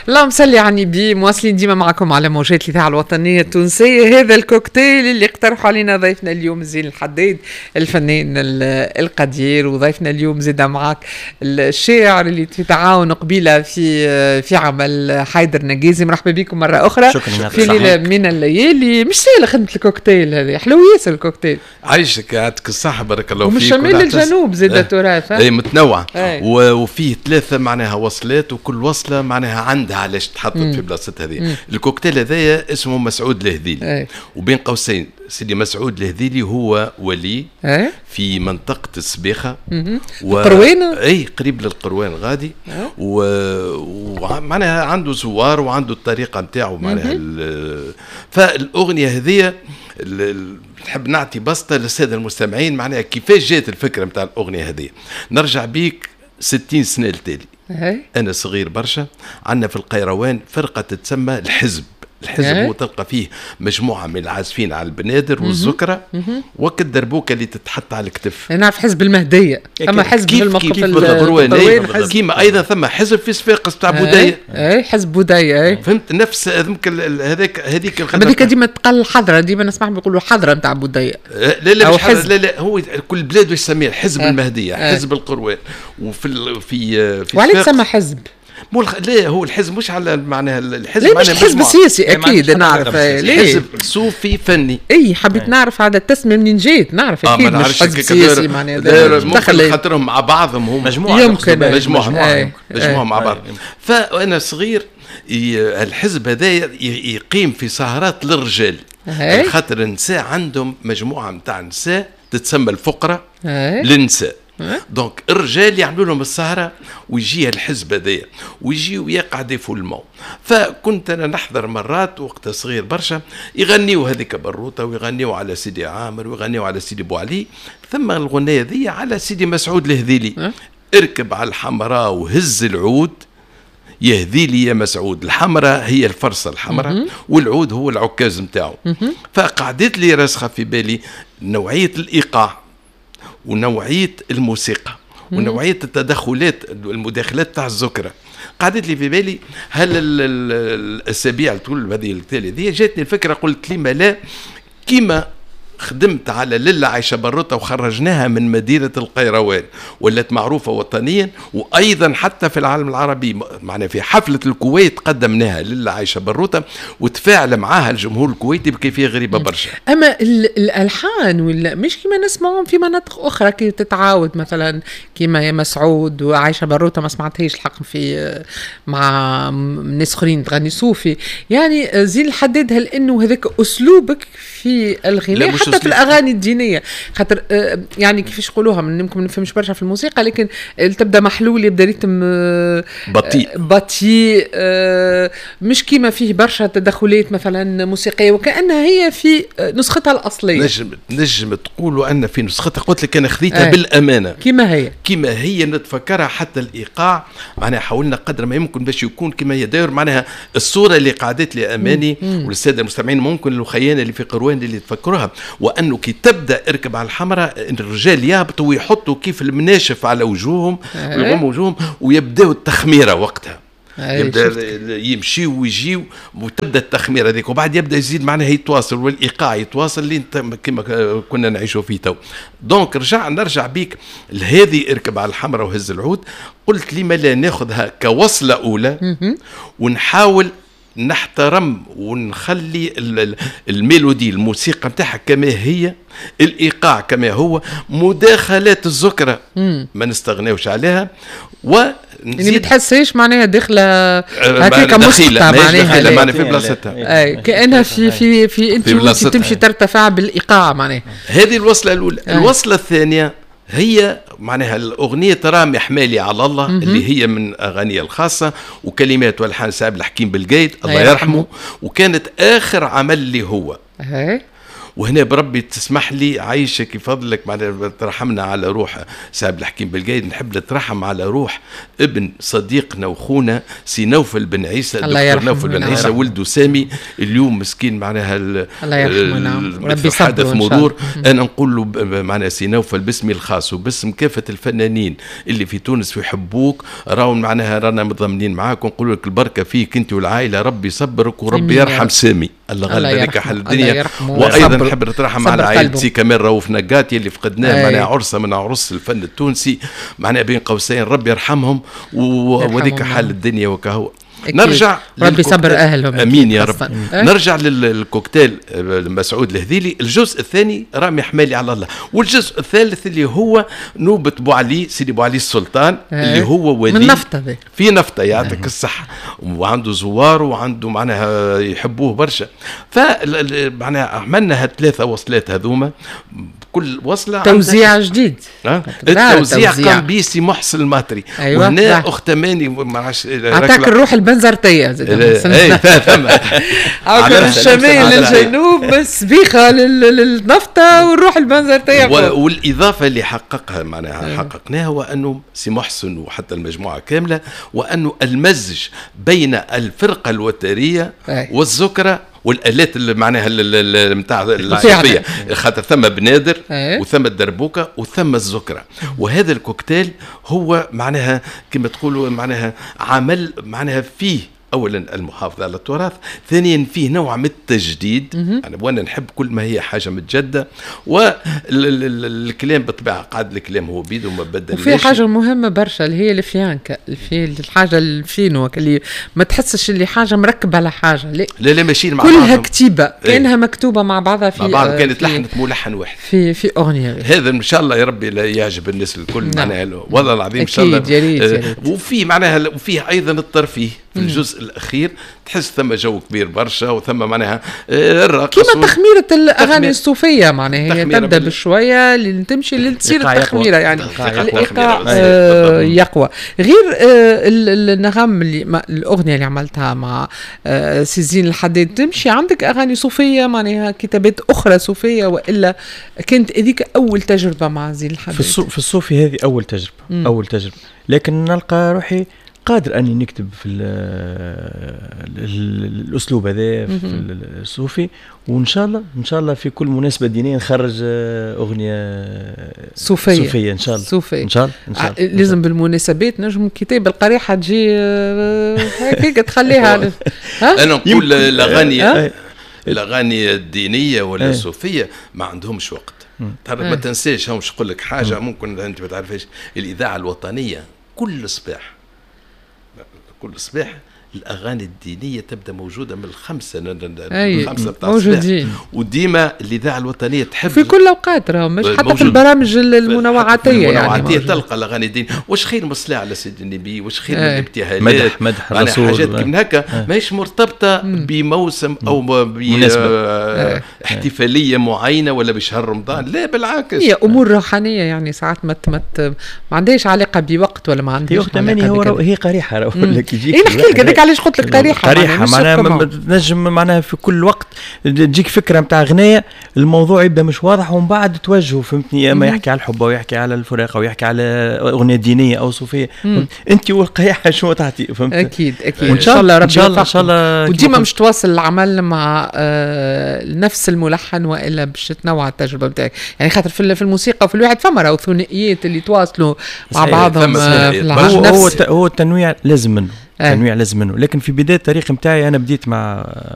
اللهم صل على النبي. مواصلين ديما معكم على موجات الإذاعة الوطنية التونسية. هذا الكوكتيل اللي اقترحوا علينا ضيفنا اليوم زين الحداد الفنان القدير، وضيفنا اليوم زيد معك الشاعر اللي في تعاون قبيلة في عمل حيدر نجازي. مرحبا بكم مرة أخرى. شكرا في ليلة من الليالي. مش سهلة خدمة الكوكتيل هذه، حلو ياسر الكوكتيل. عايشك يعطيك الصحة بارك الله فيك. ومن الشمال للجنوب زاد تراث. اي متنوع. وفيه 3 معناها وصلات، وكل وصلة معناها عندها علاش تحطت في بلاصتها هذه. الكوكتيل هذايا اسمه مسعود الهذيلي، وبين قوسين سيدي مسعود الهذيلي هو ولي في منطقة السبيخة القروان. اي قريب للقروان غادي. ومعناها عنده زوار وعنده الطريقة نتاعو معناها. فالأغنية هذه نحب نعطي بسطة للسادة المستمعين معناها كيفاش جات الفكرة نتاع الأغنية هذه. نرجع بيك 60 سنة لتالي. أنا صغير برشا، عندنا في القيروان فرقة تتسمى الحزب. هو تلقى فيه مجموعة من العازفين على البنادر والزكرة وقت دربوكة اللي تتحط على الكتف. نعرف حزب المهدية، أما حزب في الموقف القروان كيما أيضا ثم حزب في صفاقس تاع بودية. حزب بودية. فهمت نفس هذيك هذيك ديما تقال الحضرة، ديما نسمعهم يقولوا حضرة نتاع بودية. لا مش حضرة، لا هو كل بلاد يسميه حزب المهدية، حزب القروان. في وعليه تسمى حزب؟ لا هو الحزب مش على معناها الحزب مش حزب سياسي اكيد نعرف. حزب صوفي فني. اي حبيت نعرف هذا التسميه منين جات. نعرف اكيد مش حزب سياسي معناها ممكن خاطرهم مع بعضهم هم مجموعه مع بعض. فانا صغير الحزب هذا يقيم في سهرات للرجال، خاطر النساء عندهم مجموعه نتاع نساء تتسمى الفقره للنساء. دونك الرجال يعملوا لهم السهرة ويجي الحزب هذايا ويجي ويقعد في الماء. فكنت أنا نحضر مرات وقت صغير برشا يغنيوا هذيك بروطة ويغنيوا على سيدي عامر ويغنيوا على سيدي بو علي. ثم الغنية ذي على سيدي مسعود الهذيلي، اركب على الحمراء وهز العود يهذيلي يا مسعود. الحمراء هي الفرصة الحمراء والعود هو العكاز متاعه. فقعدت لي راسخة في بالي نوعية الإيقاع ونوعية الموسيقى ونوعية التدخلات المداخلات تاع الذكرى. قعدت لي في بالي هل الأسابيع طول هذه التالي دي جاتني الفكرة، قلت لي ما لا كيما خدمت على ليلة عايشة بروطة وخرجناها من مدينة القيروان ولات معروفة وطنيا، وأيضا حتى في العالم العربي معنا في حفلة الكويت قدمناها ليلة عايشة بروطة وتفاعل معها الجمهور الكويتي بكيفية غريبة برشا. أما الألحان ولا مش كما نسمعهم في مناطق أخرى كي تتعاود مثلا كما يا مسعود وعايشة بروطة ما سمعتهاش الحق في مع ناس آخرين تغني صوفي. يعني زين الحداد هل إنه هذاك أسلوبك في الغناء حتى في الأغاني الدينية؟ خاطر يعني كيفاش يقولوها ممكن ما نفهمش برشا في الموسيقى، لكن تبدأ محلول يبدأ ريتم بطيء مش كيما فيه برشا تدخلات مثلا موسيقية وكأنها هي في نسختها الأصلية. نجم تقولوا أن في نسختها، قلت لك أنا خذيتها بالأمانة كيما هي نتفكرها. حتى الإيقاع معناها حاولنا قدر ما يمكن باش يكون كيما هي داير معناها الصورة اللي قعدت لي أماني والسادة المستمعين ممكن الخيانة اللي في قروان اللي تفكروها، وأنه كي تبدأ اركب على الحمراء الرجال يهبطوا ويحطوا كيف المناشف على وجوههم ويبدأوا التخميرة وقتها. يبدأ يمشي ويجي وتبدأ التخمير هذيك، وبعد يبدأ يزيد معناها يتواصل والإيقاع يتواصل اللي كما كنا نعيشوا فيه تو. دونك نرجع بيك لهذه اركب على الحمراء وهز العود. قلت لي ما لا ناخذها كوصلة أولى ونحاول نحترم ونخلي الميلودي الموسيقى متاعها كما هي، الإيقاع كما هو، مداخلات الذكرى ما نستغناوش عليها يعني ما تحسيش معناها داخله هكاك مسقطه معناها في بلاصتها كأنها في انت تمشي ترتفع بالإيقاع معناها. هذه الوصلة الأولى. الوصلة الثانية هي معناها الأغنية رامي حمالي على الله اللي هي من أغاني الخاصة وكلمات والحان سعد الحكيم بالقيد الله يرحمه، وكانت آخر عمل لي هو. وهنا بربي تسمح لي عايشك فضلك معناها ترحمنا على روح سعد الحكيم بالقايد. نحب نترحم على روح ابن صديقنا وخونا سي نوفل بن عيسى، الدكتور نوفل بن عيسى ولده سامي اليوم مسكين معناها الله يرحمه. نعم ربي حدث مرور. انا نقول له معناها سي نوفل باسمي الخاص وباسم كافه الفنانين اللي في تونس ويحبوك، راهم معناها رانا متضامنين معاك ونقول لك البركه فيك انت والعائله، ربي يصبرك وربي يرحم سامي. الله غالب عليك حل الدنيا. وايضا نحب نترحم على عائله سي كمال رؤوف نقاتي اللي فقدناه معناها عرسه من عرس الفن التونسي معناها بين قوسين، ربي يرحمهم وذيك حال الدنيا وكهو. نرجع ربي صبر اهلهم امين يا رب. نرجع للكوكتيل مسعود الهذيلي. الجزء الثاني رامي حمالي على الله، والجزء الثالث اللي هو نوبة بو علي سيدي بو علي السلطان اللي هو ولي من نفطة في نفطة يعطيك الصحة، وعنده زوار وعنده معناها يحبوه برشا. فمعناها عملنا هالثلاثة وصلات هذوما، كل وصلة توزيع جديد. التوزيع قام بيه سي محسن الماطري. أيوة. وهنا اخت ماني معرفش عطاك الروح البنزرتية ثم على الشمال للجنوب السبيخة للنفطة والروح البنزرتية. والإضافة اللي حققها معناها حققناها وأنه سي محسن وحتى المجموعة كاملة، وأنه المزج بين الفرقة الوترية والذكرى والآلات اللي معناها نتاع الصوفية، خاطر ثم بنادر وثم الدربوكة وثم الذكرى. وهذا الكوكتيل هو معناها كما تقولوا معناها عمل معناها فيه اولا المحافظه على التراث، ثانيا فيه نوع من التجديد. يعني وانا نحب كل ما هي حاجه متجدده، والكلام بالطبيعه قاعد الكلام هو بيده وما بدل. وفي حاجه مهمه برشا اللي هي الفيانكا، الحاجه الفينو اللي ما تحسش اللي حاجه مركبه على حاجه، لا ماشيين مع كلها كتيبه كانها مكتوبه مع بعضها في بعض، كانت لحنت ملحن واحد في اغنيه. هذا ان شاء الله يا ربي يعجب الناس الكل. معناها والله العظيم ان شاء الله يريد. وفي معناها وفيه ايضا الترفيه في الجزء الأخير، تحس ثم جو كبير برشا وثم معناها الرقص كما تخميرة الأغاني الصوفية معناها هي تبدأ بشوية اللي تمشي اللي تصير التخميرة يعني الإيقاع يقوى. غير النغم اللي الأغنية اللي عملتها مع سيزين الحديد، تمشي عندك أغاني صوفية معناها كتابات أخرى صوفية، وإلا كانت هذيك أول تجربة مع زين الحديد؟ في الصوفي هذه أول تجربة لكن نلقى روحي قادر أني نكتب في الأسلوب هذا في الصوفي، وإن شاء الله في كل مناسبة دينية نخرج أغنية صوفية إن شاء الله. صوفية إن شاء الله لازم بالمناسبات نجم كتاب القريحة تجي هيك تخليها. أنا نقول الأغاني الدينية ولا الصوفية ما عندهمش وقت. ما تنساش همش يقول لك حاجة ممكن أنت ما تعرفش. الإذاعة الوطنية كل صباح الأغاني الدينية تبدأ موجودة من الخمسة بتاع موجودين، وديما الإذاعة الوطنية تحب في كل أوقات راهم مش حتى في البرامج المنوعاتية يعني تلقى الأغاني الدينية. وش خير مصلاة على سيد النبي، وش خير من الابتهالات مدح الرسول، حاجات من هكا ماهيش مرتبطة بموسم أو باحتفالية معينة ولا بشهر رمضان، لا بالعكس هي أمور روحانية يعني ساعات ما عندهاش علاقة بوقت ولا ما عندهاش علاقة. هي قريحة ولا كيجيك نحكي لك علاش قلت لك قريحة معناها تنجم معناها في كل وقت تجيك فكرة متاع غناية، الموضوع يبدأ مش واضح ومن بعد توجهه، فهمتني؟ اما يحكي على الحب او يحكي على الفراق او يحكي على أغنية دينية او صوفية، انت والقريحة شو تعطي، فهمت؟ اكيد وان شاء الله ربي ان شاء الله وديما مش تواصل العمل مع نفس الملحن والا باش تنوع التجربة بتاعك يعني، خاطر في الموسيقى وفي الواحد ثمرة وثنائيات اللي تواصلوا مع بعضهم في هو التنويع لازم منه، لكن في بداية التاريخ متاعي أنا بديت مع